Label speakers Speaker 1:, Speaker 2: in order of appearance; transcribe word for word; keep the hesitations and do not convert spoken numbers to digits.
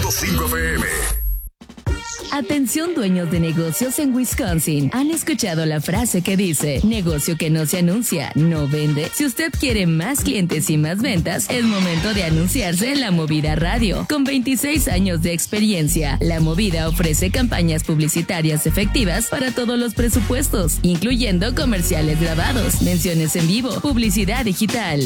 Speaker 1: cinco F M.
Speaker 2: Atención dueños de negocios en Wisconsin. ¿Han escuchado la frase que dice, negocio que no se anuncia, no vende? Si usted quiere más clientes y más ventas, es momento de anunciarse en La Movida Radio. Con veintiséis años de experiencia, La Movida ofrece campañas publicitarias efectivas para todos los presupuestos, incluyendo comerciales grabados, menciones en vivo, publicidad digital.